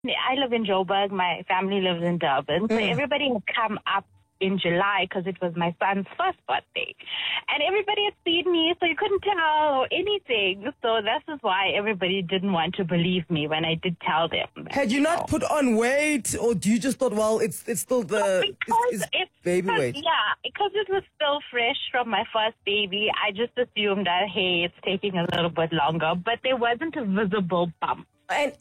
I live in Joburg. My family lives in Durban. So everybody had come up in July because it was my son's first birthday. And everybody had seen me, so you couldn't tell or anything. So this is why everybody didn't want to believe me when I did tell them. Had you not put on weight, or do you just thought, well, it's still the it's baby weight? Yeah, because it was still fresh from my first baby, I just assumed that, hey, it's taking a little bit longer. But there wasn't a visible bump. And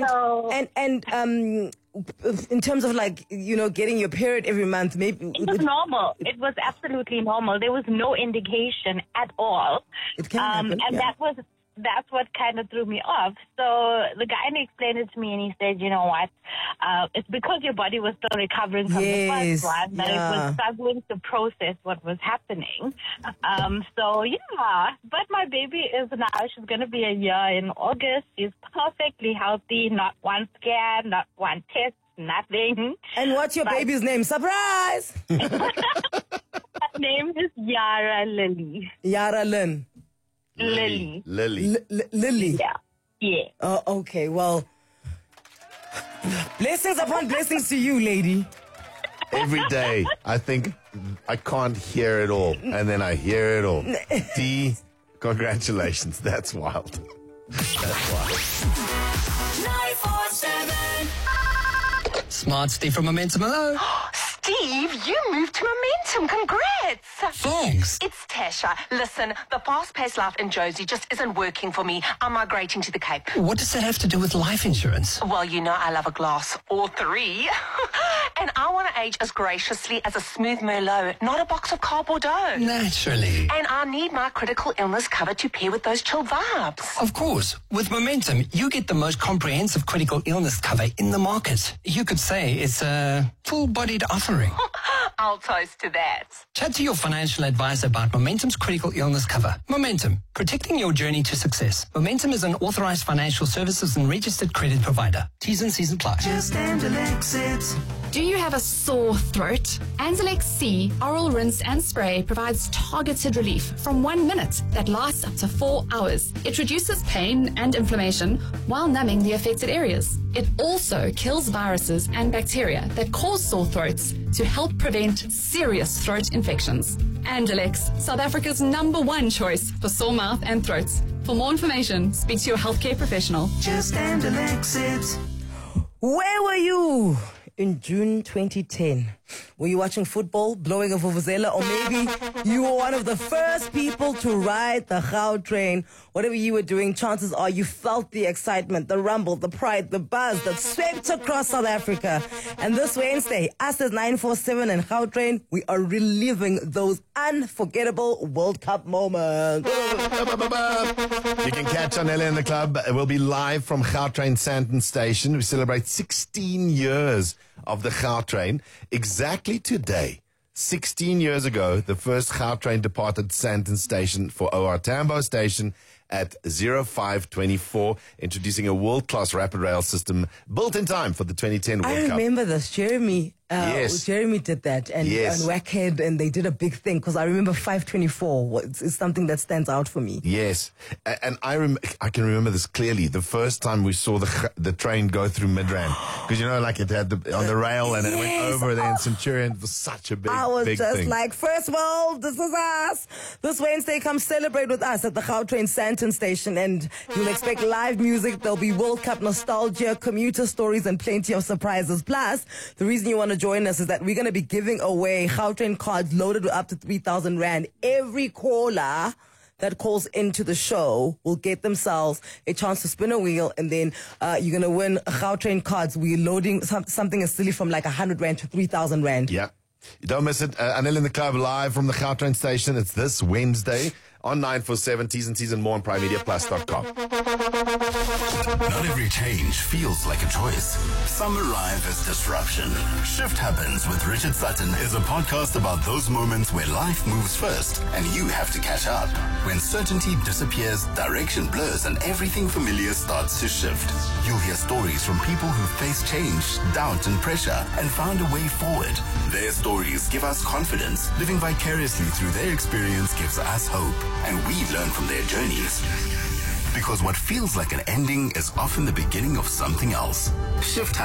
in terms of getting your period every month, maybe it was normal. It was absolutely normal. There was no indication at all. It can happen, and that's what kind of threw me off. So the guy explained it to me, and he said, you know what? It's because your body was still recovering from the first one that it was struggling to process what was happening. But my baby is now, she's going to be a year in August. She's perfectly healthy, not one scan, not one test, nothing. And what's your baby's name? Surprise! Her name is Yara Lily. Yara Lynn. Lily. Lily. Yeah. Oh, okay. Well, blessings upon blessings to you, lady. Every day, I think I can't hear it all, and then I hear it all. D, congratulations. That's wild. That's wild. 947. Smart Steve from Momentum. Hello. Steve, you moved to Momentum. Congrats. Thanks. It's Tasha. Listen, the fast-paced life in Josie just isn't working for me. I'm migrating to the Cape. What does that have to do with life insurance? Well, you know I love a glass or three. And I want to age as graciously as a smooth Merlot, not a box of car Bordeaux. Naturally. And I need my critical illness cover to pair with those chill vibes. Of course. With Momentum, you get the most comprehensive critical illness cover in the market. You could say it's a full-bodied offering. I'll toast to that. Chat to your financial advisor about Momentum's critical illness cover. Momentum, protecting your journey to success. Momentum is an authorized financial services and registered credit provider. T's and C's apply. Just Anzalex it. Do you have a sore throat? Anzalex C Oral Rinse and Spray provides targeted relief from 1 minute that lasts up to 4 hours. It reduces pain and inflammation while numbing the affected areas. It also kills viruses and bacteria that cause sore throats to help prevent serious throat infections. Anzalex, South Africa's #1 choice for sore mouth and throats. For more information, speak to your healthcare professional. Just Anzalex it. Where were you in June 2010? Were you watching football, blowing a vuvuzela, or maybe you were one of the first people to ride the Gautrain? Whatever you were doing, chances are you felt the excitement, the rumble, the pride, the buzz that swept across South Africa. And this Wednesday, us as 947 and Gautrain, we are reliving those unforgettable World Cup moments. You can catch Anela in the club. We'll be live from Gautrain Sandton Station. We celebrate 16 years of the Gautrain. Exactly today, 16 years ago, the first Gautrain departed Sandton Station for OR Tambo Station at 0524, introducing a world-class rapid rail system built in time for the 2010 World Cup. I remember this. Jeremy Yes. Jeremy did that, and Wackhead, and they did a big thing, because I remember 524 is something that stands out for me. Yes, and I can remember this clearly. The first time we saw the train go through Midrand, because like it had on the rail and it went over there in Centurion. It was such a big thing. I was just like, first world, this is us. This Wednesday, come celebrate with us at the Gautrain Sandton Station, and you'll expect live music. There'll be World Cup nostalgia, commuter stories, and plenty of surprises. Plus, the reason you want to join us is that we're going to be giving away Gautrain cards loaded with up to 3,000 Rand. Every caller that calls into the show will get themselves a chance to spin a wheel, and then you're going to win Gautrain cards. We're loading something as silly from like 100 Rand to 3,000 Rand. Yeah. You don't miss it. Anil in the club live from the Gautrain station. It's this Wednesday on 947. T's and T's and more on PrimeMediaPlus.com. Not every change feels like a choice. Some arrive as disruption. Shift Happens with Richard Sutton is a podcast about those moments where life moves first and you have to catch up. When certainty disappears, direction blurs, and everything familiar starts to shift. You'll hear stories from people who faced change, doubt, and pressure and found a way forward. Their stories give us confidence. Living vicariously through their experience gives us hope, and we learn from their journeys. Because what feels like an ending is often the beginning of something else. Shift